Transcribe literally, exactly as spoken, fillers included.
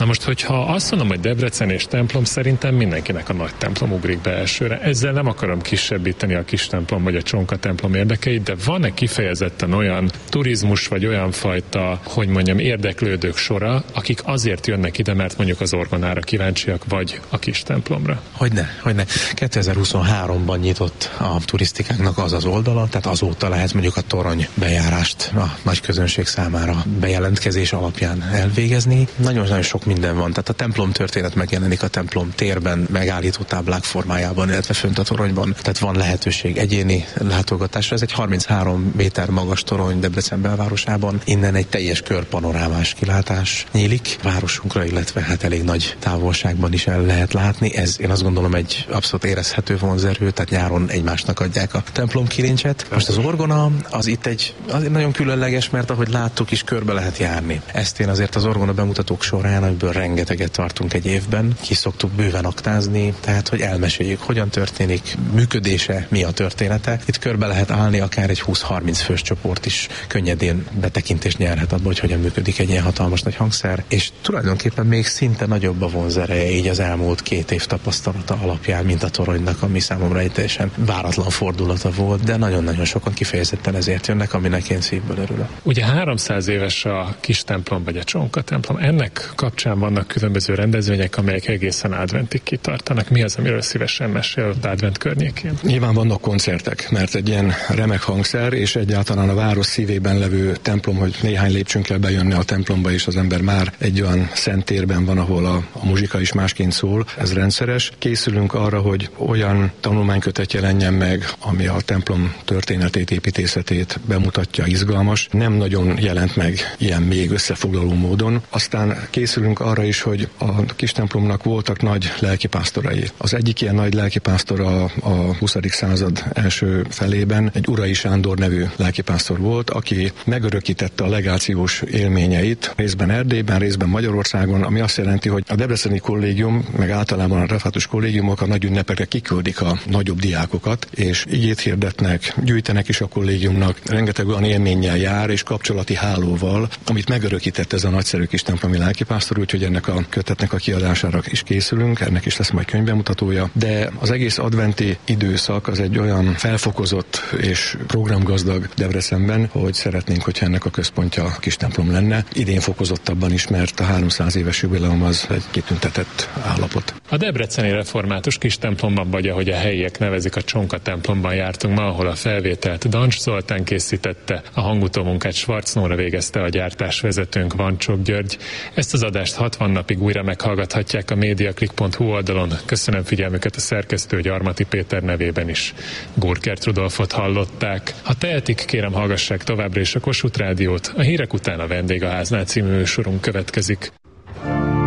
Na most, hogyha azt mondom, hogy Debrecen és templom, szerintem mindenkinek a nagy templom ugrik be elsőre. Ezzel nem akarom kisebbíteni a kis templom vagy a csonka templom érdekeit, de van-e kifejezetten olyan turizmus vagy olyan fajta, hogy mondjam, érdeklődők sora, akik azért jönnek ide, mert mondjuk az orgonára kíváncsiak, vagy a kis templomra? Hogyne, hogyne. kétezer-huszonháromban nyitott a turisztikáknak az az oldala, tehát azóta lehet mondjuk a torony bejárást a nagy közönség számára bejelentkezés alapján elvégezni. Nagyon-nagyon sok minden van, tehát a templom történet megjelenik a templom térben, megállító táblák formájában, illetve fönt a toronyban, tehát van lehetőség egyéni látogatásra. Ez egy harminchárom méter magas torony Debrecen belvárosában, innen egy teljes körpanorámás kilátás nyílik városunkra, illetve hát elég nagy távolságban is el lehet látni. Ez én azt gondolom egy abszolút érezhető vonzerő, tehát nyáron egymásnak adják a templom kilincset. Most az orgona az itt egy azért nagyon különleges, mert ahogy láttuk is körbe lehet járni. Ezt én azért az orgona bemutatók során, amiből rengeteget tartunk egy évben, ki szoktuk bőven aktázni, tehát hogy elmeséljük, hogyan történik, működése, mi a története. Itt körbe lehet állni, akár egy húsz-harminc fős csoport is könnyedén betekintést nyerhet abba, hogy hogyan működik egy ilyen hatalmas nagy hangszer, és tulajdonképpen még szinte nagyobb a vonzereje így az elmúlt két év tapasztalata alapján, mint a toronynak, ami számomra egy teljesen váratlan fordulata volt, de nagyon-nagyon sokan kifejezetten ezért jönnek, aminek én szívből örülök. Ugye háromszáz éves a kis templom vagy a csonka templom, ennek kapcsán vannak különböző rendezvények, amelyek egészen adventig kitartanak. Mi az, amiről szívesen mesél advent környékén? Nyilván vannak koncertek, mert egy ilyen remek hangszer, és egyáltalán a város szívében levő templom, hogy néhány lépcsőn kell bejönni a templomba, és az ember már egy olyan szent térben van, ahol a, a muzsika is másként szól. Ez rendszeres. Készülünk arra, hogy olyan tanulmánykötet jelenjen meg, ami a templom történetét, építészetét bemutatja, izgalmas. Nem nagyon jelent meg ilyen még összefoglaló módon. Aztán készülünk arra is, hogy a kis templomnak voltak nagy lelkipásztorai. Az egyik ilyen nagy lelkipásztor a, a huszadik század első felében egy Urai Sándor nevű lelkipásztor volt, aki megörökítette a legációs élményeit, részben Erdélyben, részben Magyarországon, ami azt jelenti, hogy a debreceni kollégium, meg általában a református kollégiumok a nagy ünnepekre kiküldik a nagyobb diákokat, és igét hirdetnek, gyűjtenek is a kollégiumnak, rengeteg olyan élménnyel jár, és kapcsolati hálóval, amit megörökített ez a nagyszerű kis templomi lelkipásztor, úgyhogy ennek a kötetnek a kiadására is készülünk, ennek is lesz majd könyvbemutatója, de az egész adventi időszak az egy olyan felfokozott és programgazdag Debrecenben, hogy szeretnénk, hogyha ennek a központja a kis templom lenne. Idén fokozottabban is, mert a háromszáz éves jubileum az egy kitüntetett állapot. A debreceni református kis templomban, vagy ahogy a helyiek nevezik, a csonka templomban jártunk ma, ahol a felvételt Dancs Zoltán készítette, a hangutómunkát Schwarz Nóra végezte, a gyártásvezetőnk Vancsok György. Ezt az adást hatvan napig újra meghallgathatják a mediaclick pont hu oldalon. Köszönöm figyelmüket a szerkesztő Gyarmati Péter nevében is. Gurkert Rudolfot hallották. Ha tehetik, kérem hallgassák továbbra is a Kossuth Rádiót. A hírek után a Vendégháznál című műsorunk következik.